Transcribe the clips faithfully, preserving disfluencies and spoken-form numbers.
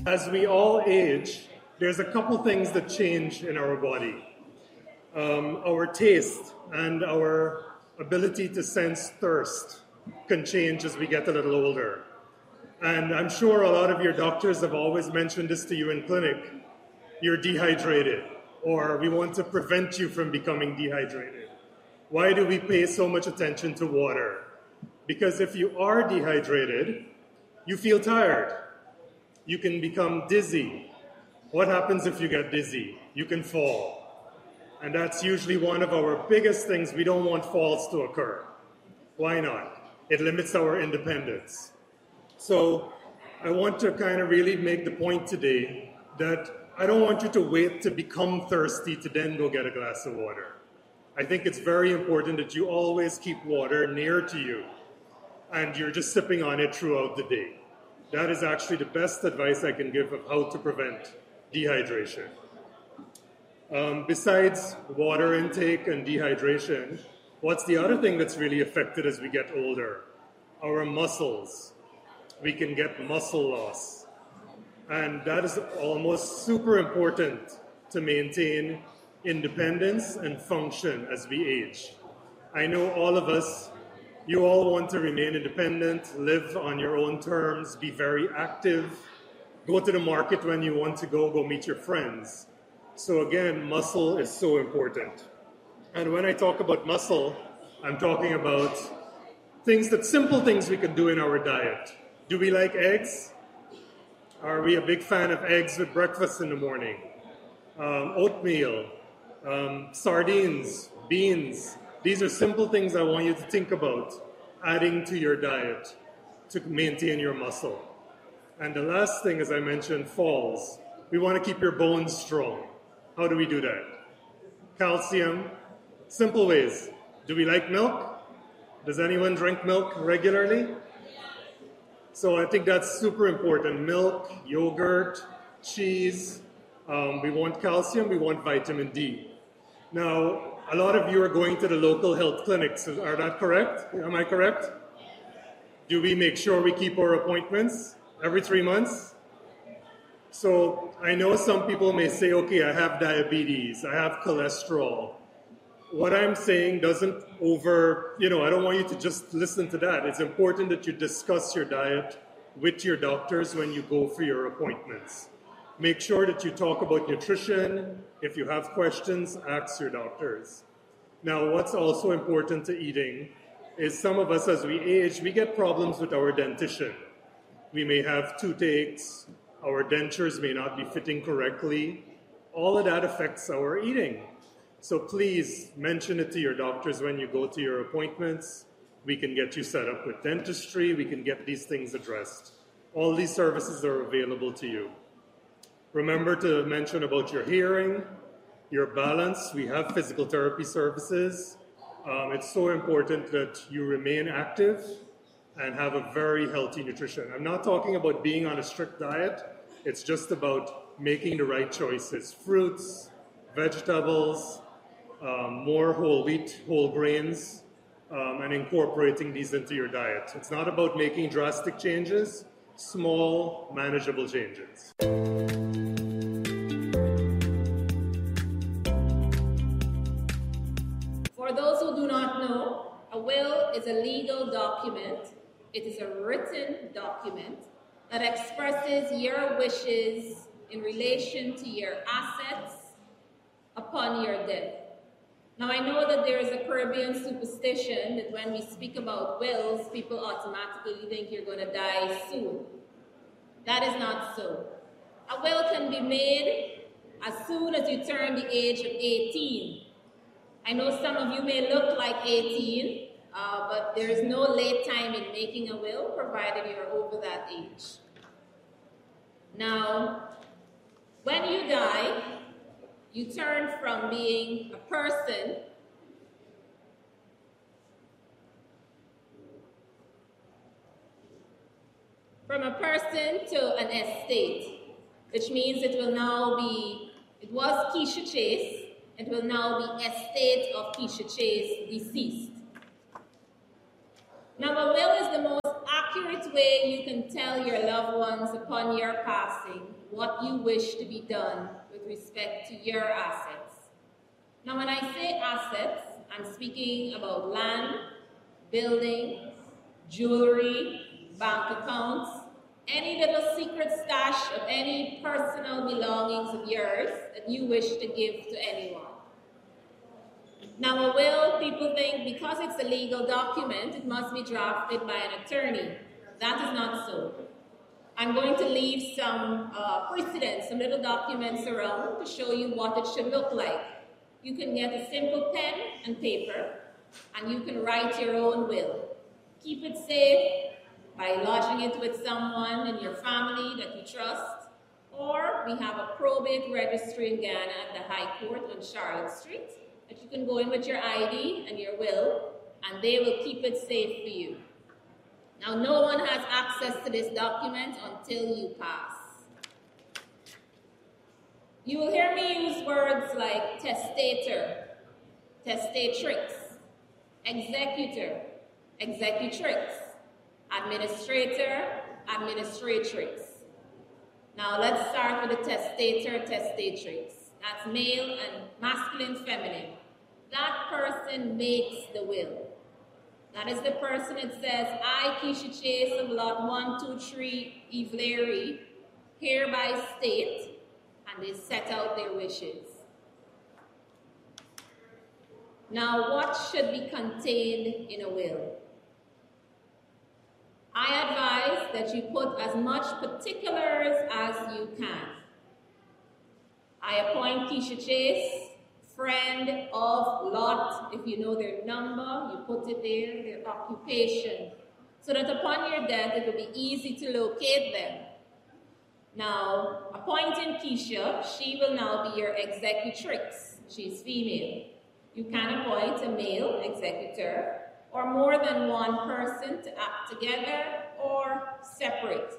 As we all age, there's a couple things that change in our body. Um, our taste and our ability to sense thirst can change as we get a little older. And I'm sure a lot of your doctors have always mentioned this to you in clinic. You're dehydrated, or we want to prevent you from becoming dehydrated. Why do we pay so much attention to water? Because if you are dehydrated, you feel tired. You can become dizzy. What happens if you get dizzy? You can fall. And that's usually one of our biggest things. We don't want falls to occur. Why not? It limits our independence. So I want to kind of really make the point today that I don't want you to wait to become thirsty to then go get a glass of water. I think it's very important that you always keep water near to you and you're just sipping on it throughout the day. That is actually the best advice I can give of how to prevent dehydration. Um, besides water intake and dehydration, what's the other thing that's really affected as we get older? Our muscles. We can get muscle loss. And that is almost super important to maintain independence and function as we age. I know all of us, you all want to remain independent, live on your own terms, be very active, go to the market when you want to go, go meet your friends. So again, muscle is so important. And when I talk about muscle, I'm talking about things that, simple things we can do in our diet. Do we like eggs? Are we a big fan of eggs with breakfast in the morning? Um, oatmeal, um, sardines, beans. These are simple things I want you to think about adding to your diet to maintain your muscle. And the last thing, as I mentioned, falls. We want to keep your bones strong. How do we do that? Calcium. Simple ways. Do we like milk? Does anyone drink milk regularly? So I think that's super important. Milk, yogurt, cheese. Um, we want calcium, we want vitamin D. Now, a lot of you are going to the local health clinics. Are that correct? Am I correct? Do we make sure we keep our appointments every three months? So I know some people may say, okay, I have diabetes, I have cholesterol. What I'm saying doesn't over, you know, I don't want you to just listen to that. It's important that you discuss your diet with your doctors when you go for your appointments. Make sure that you talk about nutrition. If you have questions, ask your doctors. Now, what's also important to eating is some of us, as we age, we get problems with our dentition. We may have toothaches, our dentures may not be fitting correctly. All of that affects our eating. So please mention it to your doctors when you go to your appointments. We can get you set up with dentistry. We can get these things addressed. All these services are available to you. Remember to mention about your hearing, your balance. We have physical therapy services. Um, it's so important that you remain active and have a very healthy nutrition. I'm not talking about being on a strict diet. It's just about making the right choices. Fruits, vegetables, Um, more whole wheat, whole grains, um, and incorporating these into your diet. It's not about making drastic changes, small, manageable changes. For those who do not know, a will is a legal document. It is a written document that expresses your wishes in relation to your assets upon your death. Now, I know that there is a Caribbean superstition that when we speak about wills, people automatically think you're going to die soon. That is not so. A will can be made as soon as you turn the age of eighteen. I know some of you may look like eighteen, uh, but there is no late time in making a will, provided you're over that age. Now, when you die, you turn from being a person from a person to an estate, which means it will now be, it was Keisha Chase, it will now be estate of Keisha Chase, deceased. Now, a will is the most accurate way you can tell your loved ones upon your passing what you wish to be done with respect to your assets. Now, when I say assets, I'm speaking about land, buildings, jewelry, bank accounts, any little secret stash of any personal belongings of yours that you wish to give to anyone. Now, a will, people think because it's a legal document, it must be drafted by an attorney. That is not so. I'm going to leave some uh, precedents, some little documents around to show you what it should look like. You can get a simple pen and paper, and you can write your own will. Keep it safe by lodging it with someone in your family that you trust, or we have a probate registry in Ghana at the High Court on Charlotte Street that you can go in with your I D and your will, and they will keep it safe for you. Now, no one has access to this document until you pass. You will hear me use words like testator, testatrix, executor, executrix, administrator, administratrix. Now let's start with the testator, testatrix. That's male and masculine, feminine. That person makes the will. That is the person that says, I, Keisha Chase of lot one two three, Eve Larry, hereby state, and they set out their wishes. Now, what should be contained in a will? I advise that you put as much particulars as you can. I appoint Keisha Chase, friend of lot. If you know their number, you put it there, their occupation, so that upon your death, it will be easy to locate them. Now, appointing Keisha, she will now be your executrix. She's female. You can appoint a male executor, or more than one person to act together or separate.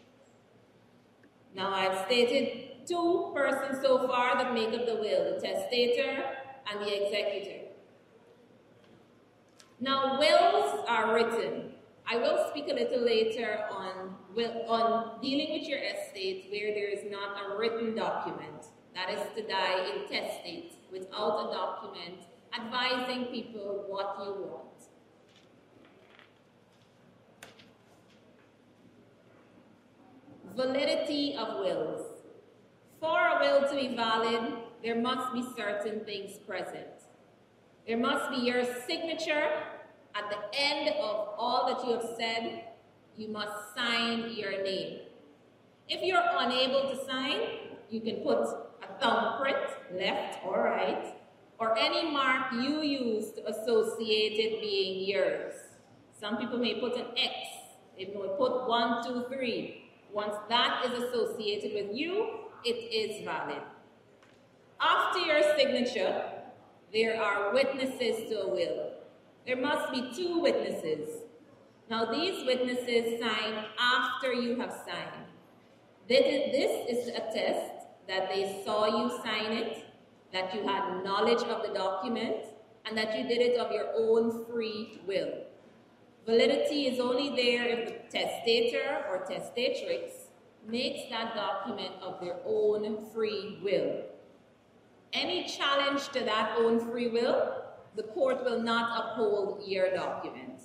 Now, I've stated two persons so far that make up the will, the testator and the executor. Now, wills are written. I will speak a little later on, will, on dealing with your estate where there is not a written document. That is to die intestate, without a document advising people what you want. Validity of wills. For a will to be valid, there must be certain things present. There must be your signature. At the end of all that you have said, you must sign your name. If you're unable to sign, you can put a thumbprint, left or right, or any mark you use to associate it being yours. Some people may put an X. They may put one, two, three. Once that is associated with you, it is valid. After your signature, there are witnesses to a will. There must be two witnesses. Now, these witnesses sign after you have signed. This is to attest that they saw you sign it, that you had knowledge of the document, and that you did it of your own free will. Validity is only there if the testator or testatrix makes that document of their own free will. Any challenge to that own free will, the court will not uphold your document.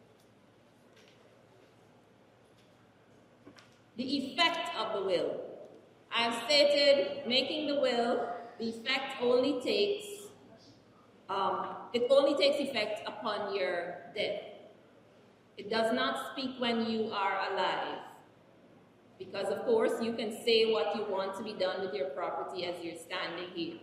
The effect of the will. I've stated making the will, the effect only takes, um, it only takes effect upon your death. It does not speak when you are alive. Because, of course, you can say what you want to be done with your property as you're standing here.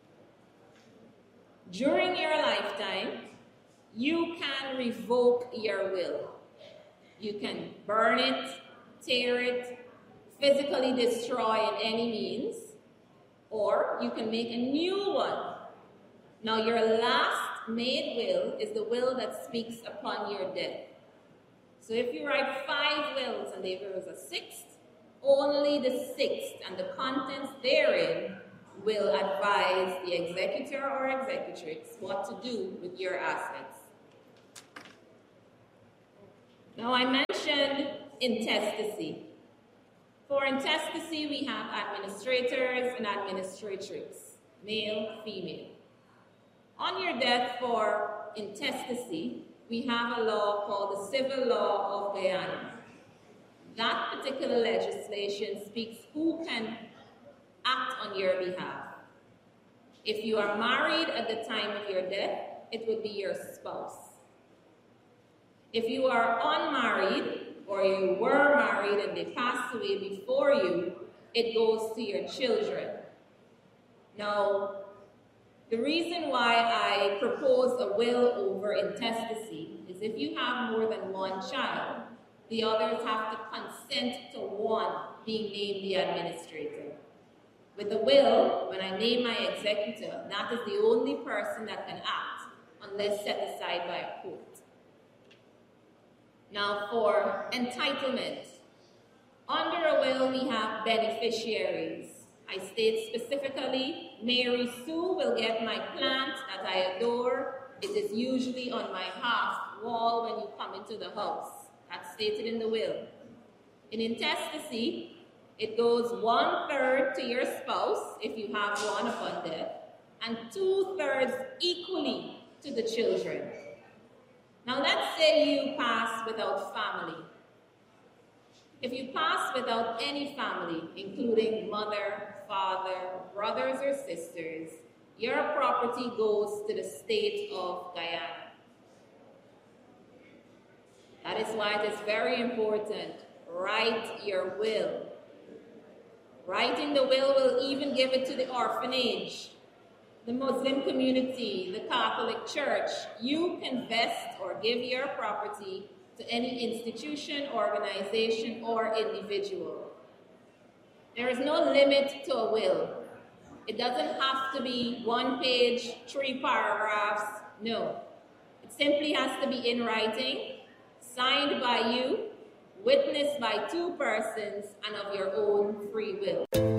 During your lifetime, you can revoke your will. You can burn it, tear it, physically destroy in any means, or you can make a new one. Now, your last made will is the will that speaks upon your death. So if you write five wills and there was a sixth, only the sixth and the contents therein will advise the executor or executrix what to do with your assets. Now, I mentioned intestacy. For intestacy, we have administrators and administratrix, male, female. On your death for intestacy, we have a law called the Civil Law of Guyana. That particular legislation speaks who can act on your behalf. If you are married at the time of your death, it would be your spouse. If you are unmarried, or you were married and they passed away before you, it goes to your children. Now, the reason why I propose a will over intestacy is if you have more than one child, the others have to consent to one being named the administrator. With the will, when I name my executor, that is the only person that can act unless set aside by a court. Now for entitlement. Under a will, we have beneficiaries. I state specifically, Mary Sue will get my plant that I adore. It is usually on my half wall when you come into the house. That's stated in the will. In intestacy, it goes one-third to your spouse, if you have one upon death, and two-thirds equally to the children. Now let's say you pass without family. If you pass without any family, including mother, father, brothers or sisters, your property goes to the state of Guyana. That is why it is very important. Write your will. Writing the will will even give it to the orphanage, the Muslim community, the Catholic Church. You can vest or give your property to any institution, organization, or individual. There is no limit to a will. It doesn't have to be one page, three paragraphs. No. It simply has to be in writing, signed by you, witnessed by two persons, and of your own free will.